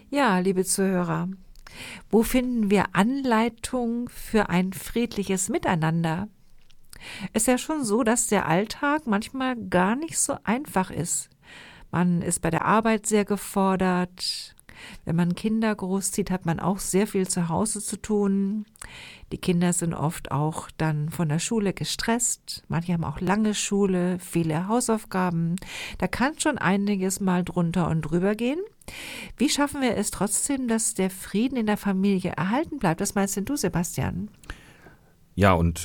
Ja, liebe Zuhörer, wo finden wir Anleitung für ein friedliches Miteinander? Es ist ja schon so, dass der Alltag manchmal gar nicht so einfach ist. Man ist bei der Arbeit sehr gefordert. Wenn man Kinder großzieht, hat man auch sehr viel zu Hause zu tun. Die Kinder sind oft auch dann von der Schule gestresst. Manche haben auch lange Schule, viele Hausaufgaben. Da kann schon einiges mal drunter und drüber gehen. Wie schaffen wir es trotzdem, dass der Frieden in der Familie erhalten bleibt? Was meinst denn du, Sebastian? Ja, und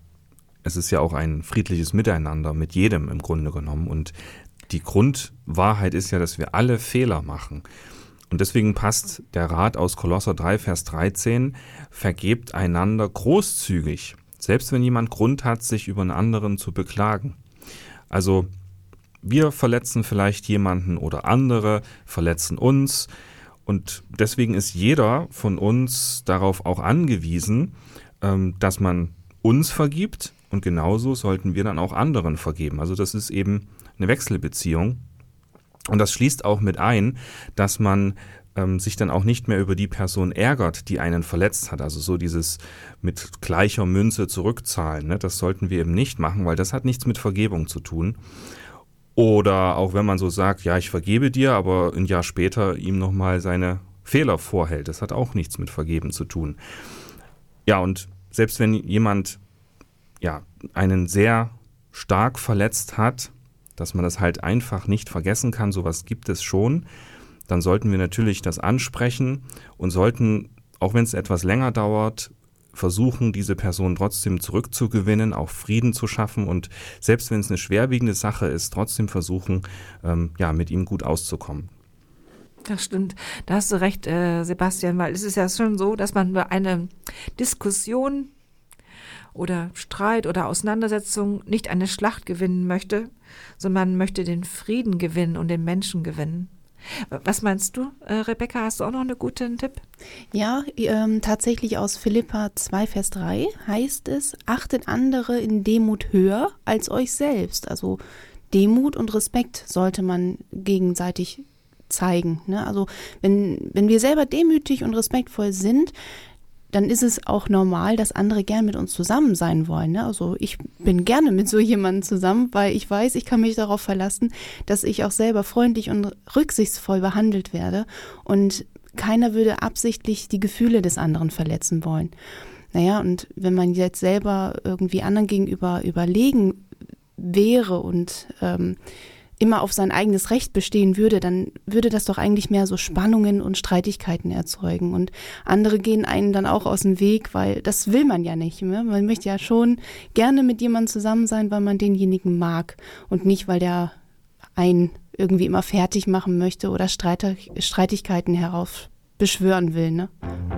es ist ja auch ein friedliches Miteinander mit jedem im Grunde genommen. Und die Grundwahrheit ist ja, dass wir alle Fehler machen. Und deswegen passt der Rat aus Kolosser 3, Vers 13, vergebt einander großzügig, selbst wenn jemand Grund hat, sich über einen anderen zu beklagen. Also wir verletzen vielleicht jemanden oder andere verletzen uns. Und deswegen ist jeder von uns darauf auch angewiesen, dass man uns vergibt. Und genauso sollten wir dann auch anderen vergeben. Also das ist eben eine Wechselbeziehung. Und das schließt auch mit ein, dass man sich dann auch nicht mehr über die Person ärgert, die einen verletzt hat. Also so dieses mit gleicher Münze zurückzahlen, ne? Das sollten wir eben nicht machen, weil das hat nichts mit Vergebung zu tun. Oder auch wenn man so sagt, ja, ich vergebe dir, aber ein Jahr später ihm nochmal seine Fehler vorhält. Das hat auch nichts mit Vergeben zu tun. Ja, und selbst wenn jemand einen sehr stark verletzt hat, dass man das halt einfach nicht vergessen kann, sowas gibt es schon, dann sollten wir natürlich das ansprechen und sollten, auch wenn es etwas länger dauert, versuchen, diese Person trotzdem zurückzugewinnen, auch Frieden zu schaffen und selbst wenn es eine schwerwiegende Sache ist, trotzdem versuchen, mit ihm gut auszukommen. Das stimmt, da hast du recht, Sebastian, weil es ist ja schon so, dass man bei einer Diskussion oder Streit oder Auseinandersetzung nicht eine Schlacht gewinnen möchte, sondern man möchte den Frieden gewinnen und den Menschen gewinnen. Was meinst du, Rebecca? Hast du auch noch einen guten Tipp? Ja, tatsächlich aus Philipper 2, Vers 3 heißt es, achtet andere in Demut höher als euch selbst. Also Demut und Respekt sollte man gegenseitig zeigen. Ne? Also wenn wir selber demütig und respektvoll sind, dann ist es auch normal, dass andere gern mit uns zusammen sein wollen. Ne? Also ich bin gerne mit so jemandem zusammen, weil ich weiß, ich kann mich darauf verlassen, dass ich auch selber freundlich und rücksichtsvoll behandelt werde und keiner würde absichtlich die Gefühle des anderen verletzen wollen. Naja, und wenn man jetzt selber irgendwie anderen gegenüber überlegen wäre und immer auf sein eigenes Recht bestehen würde, dann würde das doch eigentlich mehr so Spannungen und Streitigkeiten erzeugen. Und andere gehen einen dann auch aus dem Weg, weil das will man ja nicht. Ne? Man möchte ja schon gerne mit jemandem zusammen sein, weil man denjenigen mag und nicht, weil der einen irgendwie immer fertig machen möchte oder Streitigkeiten heraufbeschwören will. Ne?